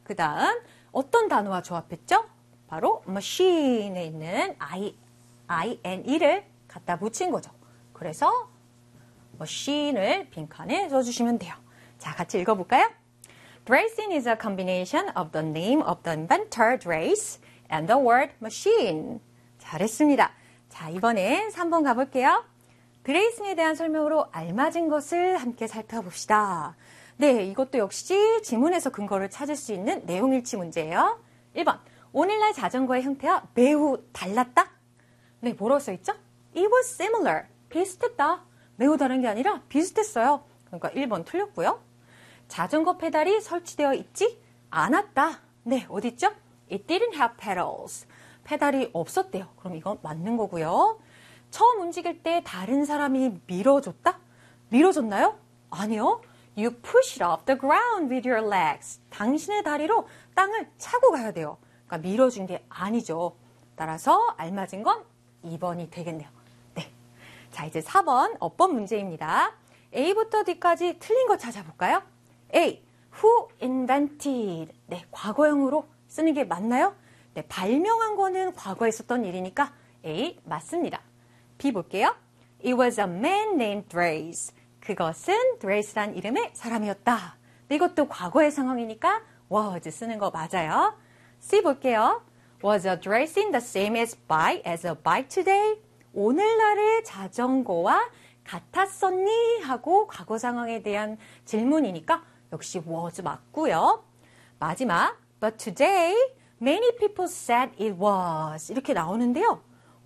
그 다음 어떤 단어와 조합했죠? 바로 machine에 있는 INE를 갖다 붙인 거죠. 그래서 machine을 빈칸에 써주시면 돼요. 자, 같이 읽어볼까요? Dreysin is a combination of the name of the inventor Dreis and the word machine. 잘했습니다. 자, 이번엔 3번 가볼게요. 드레이슨에 대한 설명으로 알맞은 것을 함께 살펴봅시다. 네, 이것도 역시 지문에서 근거를 찾을 수 있는 내용일치 문제예요. 1번, 오늘날 자전거의 형태와 매우 달랐다? 네, 뭐라고 써있죠? It was similar. 비슷했다. 매우 다른 게 아니라 비슷했어요. 그러니까 1번 틀렸고요. 자전거 페달이 설치되어 있지 않았다. 네, 어디 있죠? It didn't have pedals. 페달이 없었대요. 그럼 이건 맞는 거고요. 처음 움직일 때 다른 사람이 밀어줬다? 밀어줬나요? 아니요. You push it off the ground with your legs. 당신의 다리로 땅을 차고 가야 돼요. 그러니까 밀어준 게 아니죠. 따라서 알맞은 건 2번이 되겠네요. 네. 자, 이제 4번 어법 문제입니다. A부터 D까지 틀린 거 찾아볼까요? A. Who invented? 네, 과거형으로 쓰는 게 맞나요? 네, 발명한 거는 과거에 있었던 일이니까 A 맞습니다. B 볼게요. It was a man named Dreis. 그것은 Dreis란 이름의 사람이었다. 네, 이것도 과거의 상황이니까 was 쓰는 거 맞아요. C 볼게요. Was a Dreysin the same as a bike today? 오늘날의 자전거와 같았었니? 하고 과거 상황에 대한 질문이니까 역시 was 맞고요. 마지막, but today many people said it was. 이렇게 나오는데요.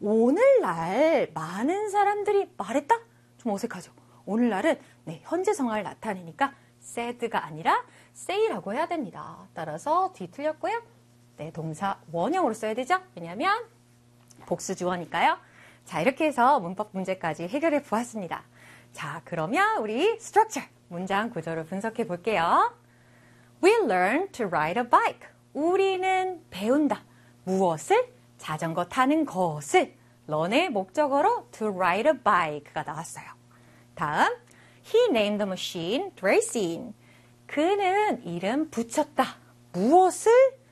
오늘날 많은 사람들이 말했다? 좀 어색하죠? 오늘날은 네, 현재 상황을 나타내니까 said가 아니라 say라고 해야 됩니다. 따라서 D 틀렸고요. 네, 동사 원형으로 써야 되죠? 왜냐하면 복수주어니까요. 자, 이렇게 해서 문법 문제까지 해결해 보았습니다. 자, 그러면 우리 structure, 문장 구조를 분석해 볼게요. We learn to ride a bike. 우리는 배운다. 무엇을? 자전거 타는 것을. learn의 목적어로 to ride a bike가 나왔어요. 다음, he named the machine Dreysin. 그는 이름 붙였다. 무엇을?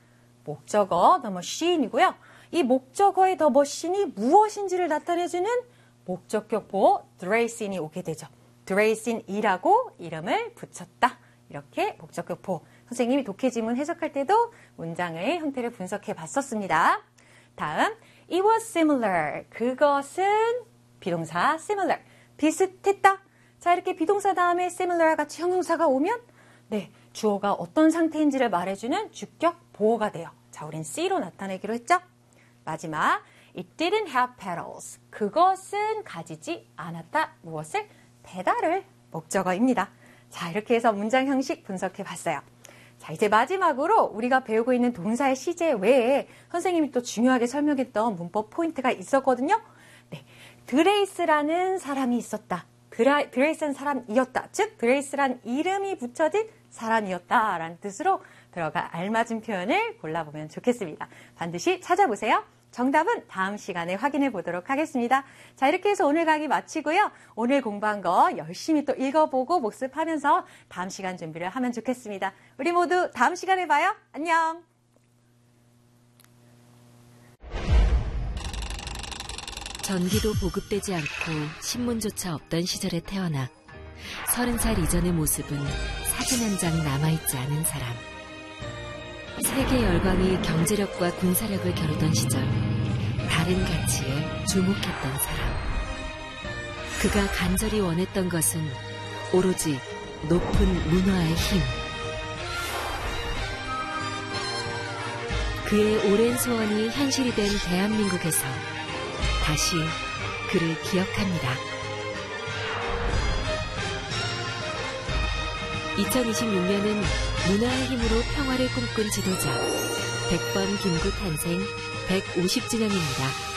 목적어 the machine이고요. 이 목적어의 the machine이 무엇인지를 나타내주는 목적격보 Dreysin이 오게 되죠. Dreysin이라고 이름을 붙였다. 이렇게 목적격보. 선생님이 독해지문 해석할 때도 문장의 형태를 분석해 봤었습니다. 다음, it was similar. 그것은 비동사 similar. 비슷했다. 자, 이렇게 비동사 다음에 similar 같이 형용사가 오면 네, 주어가 어떤 상태인지를 말해주는 주격 보어가 돼요. 자, 우린 C로 나타내기로 했죠? 마지막, it didn't have pedals. 그것은 가지지 않았다. 무엇을? 페달을. 목적어입니다. 자, 이렇게 해서 문장 형식 분석해 봤어요. 자, 이제 마지막으로 우리가 배우고 있는 동사의 시제 외에 선생님이 또 중요하게 설명했던 문법 포인트가 있었거든요. 네, 드레이스라는 사람이 있었다. 드레이스라는 사람이었다. 즉, 드레이스란 이름이 붙여진 사람이었다라는 뜻으로 들어가 알맞은 표현을 골라보면 좋겠습니다. 반드시 찾아보세요. 정답은 다음 시간에 확인해 보도록 하겠습니다. 자, 이렇게 해서 오늘 강의 마치고요. 오늘 공부한 거 열심히 또 읽어보고 복습하면서 다음 시간 준비를 하면 좋겠습니다. 우리 모두 다음 시간에 봐요. 안녕. 전기도 보급되지 않고 신문조차 없던 시절에 태어나 30살 이전의 모습은 사진 한 장 남아있지 않은 사람. 세계 열강이 경제력과 군사력을 겨루던 시절 다른 가치에 주목했던 사람. 그가 간절히 원했던 것은 오로지 높은 문화의 힘. 그의 오랜 소원이 현실이 된 대한민국에서 다시 그를 기억합니다. 2026년은 문화의 힘으로 평화를 꿈꾼 지도자 백범 김구 탄생 150주년입니다.